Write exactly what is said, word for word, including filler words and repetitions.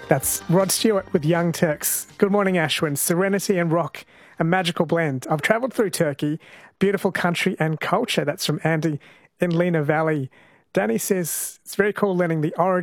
That's Rod Stewart with Young Turks. Good morning, Ashwin. Serenity and rock, a magical blend. I've travelled through Turkey, beautiful country and culture. That's from Andy in Lena Valley. Danny says it's very cool learning the origin